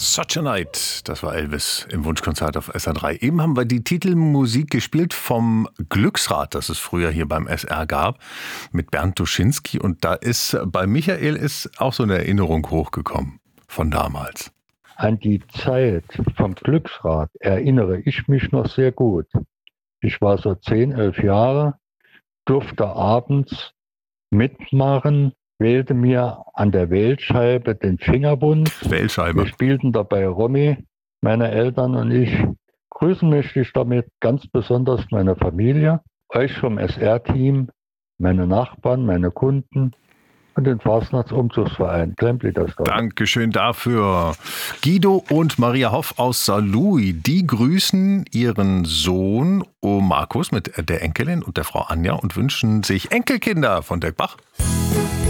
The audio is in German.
Such a Night, das war Elvis im Wunschkonzert auf SR3. Eben haben wir die Titelmusik gespielt vom Glücksrad, das es früher hier beim SR gab, mit Bernd Duschinski. Und da ist bei Michael auch so eine Erinnerung hochgekommen von damals. An die Zeit vom Glücksrad erinnere ich mich noch sehr gut. Ich war so 10, 11 Jahre, durfte abends mitmachen, wählte mir an der Wählscheibe den Fingerbund. Wählscheibe. Wir spielten dabei Romy, meine Eltern und ich. Grüßen möchte ich damit ganz besonders meine Familie, euch vom SR-Team, meine Nachbarn, meine Kunden und den Fastnachtsumzugsverein Klemplitersdorf. Dankeschön dafür. Guido und Maria Hoff aus Saarlouis, die grüßen ihren Sohn Markus mit der Enkelin und der Frau Anja und wünschen sich Enkelkinder von Dirk Bach.